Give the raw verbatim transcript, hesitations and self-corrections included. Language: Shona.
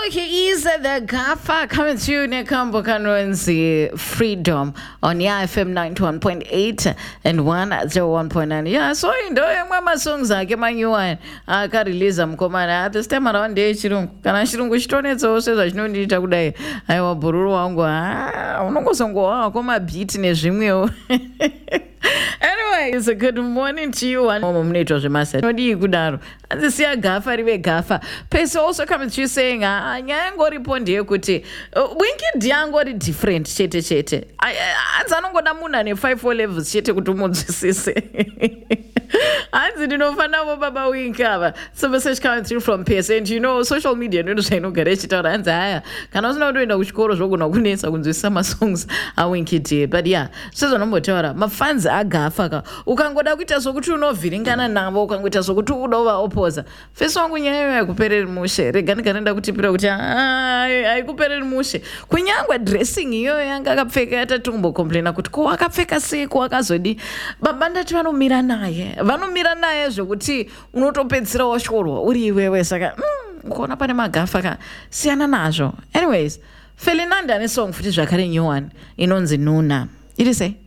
look, he is the Gafa coming to you Nekambo Kanwenzi Freedom on Ya F M ninety-one point eight and one oh one point nine. Yeah, so in doing mama songs I get my new one. I can release them come on this time around day chirung. Can I shirung stone so says I know need today. I want Buru Wango. I want to go some go come my beat in a gym. Anyway, it's a good morning to you and mom nature message. What do you good at? And this year Gafa riwe Gafa. Peso also coming to you saying ah nyango ripondi ekuti winki diango ri different chete chete. Azanongo namuna ne five four levels chete kuti munzwisise. Anzi ndinofana vo baba winkava. So message coming through from P S and you know social media ndo zvino gare chitaura anzi haya kana usina kutoenda kuchikoro zvogona kunetsa kunzwisisa ma songs a winki D. But yeah, so nombotaura mafans agafa ka ukangoda kuita sokuti unovhiringana navo ukangoita sokuti udova opoza feso wangu nyayo yakupereri mushe rega ndikanoenda kutipira kuti haikupereri mushe kunyangwa dressing iyo yanga akapfeka yatatumbo complaina kuti ko akapfeka sei ko akazodi baba ndati vanomira naye vanomira naye zvokuti unotopedzira washorwa uri iwewe saka mm, kuona pane magafa ka siyana nazvo. Anyways, Felinanda ane song futi zvakare new one inonzi Nuna. Iri sei?